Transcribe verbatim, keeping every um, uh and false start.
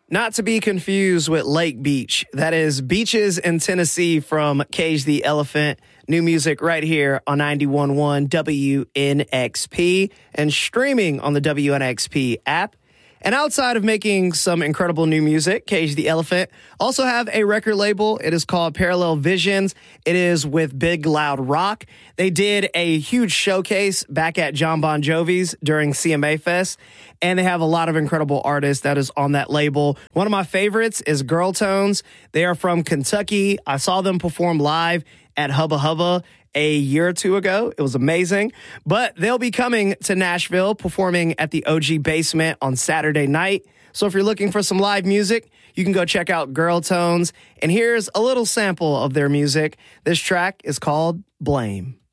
Not to be confused with Lake Beach. That is Beaches in Tennessee from Cage the Elephant. New music right here on ninety-one point one W N X P and streaming on the W N X P app. And outside of making some incredible new music, Cage the Elephant also have a record label. It is called Parallel Visions. It is with Big Loud Rock. They did a huge showcase back at John Bon Jovi's during C M A Fest, and they have a lot of incredible artists that is on that label. One of my favorites is Girl Tones. They are from Kentucky. I saw them perform live at Hubba Hubba a year or two ago. It was amazing. But they'll be coming to Nashville, performing at the O G Basement on Saturday night. So if you're looking for some live music, you can go check out Girl Tones. And here's a little sample of their music. This track is called Blame.